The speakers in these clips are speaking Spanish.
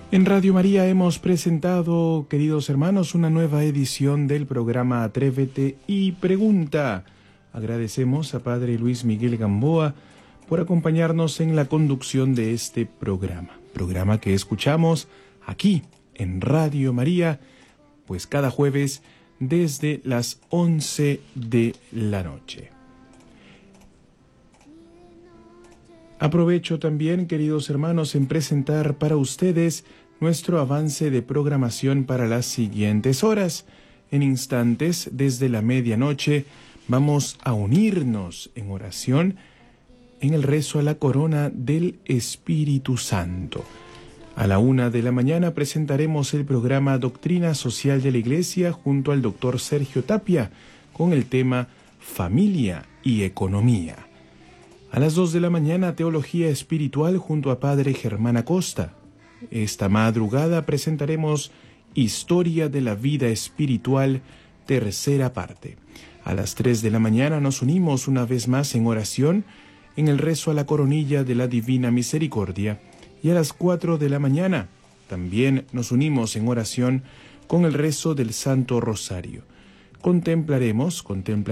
En Radio María hemos presentado, queridos hermanos, una nueva edición del programa Atrévete y Pregunta. Agradecemos a Padre Luis Miguel Gamboa por acompañarnos en la conducción de este programa que escuchamos aquí en Radio María, pues cada jueves desde las 11 de la noche. Aprovecho también, queridos hermanos, en presentar para ustedes nuestro avance de programación para las siguientes horas. En instantes, desde la medianoche, vamos a unirnos en oración en el rezo a la corona del Espíritu Santo. A la 1 de la mañana presentaremos el programa Doctrina Social de la Iglesia junto al doctor Sergio Tapia con el tema Familia y Economía. A las 2 de la mañana, Teología Espiritual junto a Padre Germán Acosta. Esta madrugada presentaremos Historia de la Vida Espiritual, tercera parte. A las 3 de la mañana nos unimos una vez más en oración en el rezo a la coronilla de la Divina Misericordia. Y a las 4 de la mañana también nos unimos en oración con el rezo del Santo Rosario. Contemplaremos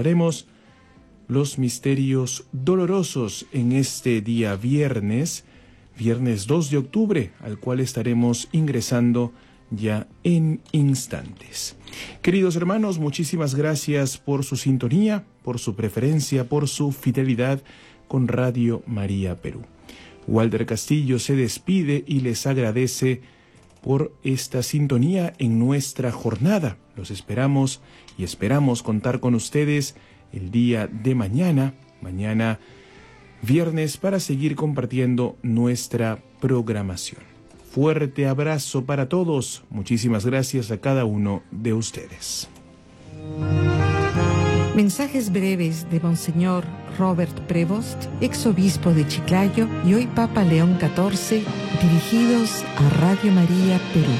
los misterios dolorosos en este día viernes 2 de octubre, al cual estaremos ingresando ya en instantes. Queridos hermanos, muchísimas gracias por su sintonía, por su preferencia, por su fidelidad con Radio María Perú. Walter Castillo se despide y les agradece por esta sintonía en nuestra jornada. Los esperamos y esperamos contar con ustedes el día de mañana viernes, para seguir compartiendo nuestra programación. Fuerte abrazo para todos. Muchísimas gracias a cada uno de ustedes. Mensajes breves de Monseñor Robert Prevost, exobispo de Chiclayo y hoy Papa León XIV, dirigidos a Radio María Perú.